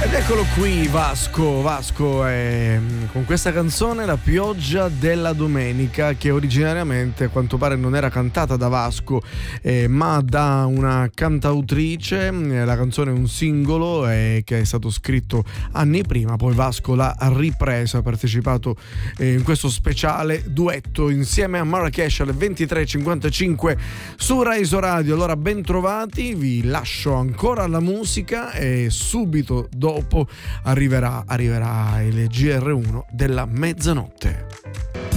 Ed eccolo qui Vasco con questa canzone La pioggia della domenica, che originariamente a quanto pare non era cantata da Vasco ma da una cantautrice. La canzone è un singolo che è stato scritto anni prima, poi Vasco l'ha ripreso, ha partecipato in questo speciale duetto insieme a Marrakesh alle 23.55 su Raiso Radio. Allora ben trovati, vi lascio ancora la musica e subito dopo arriverà il GR1 della mezzanotte.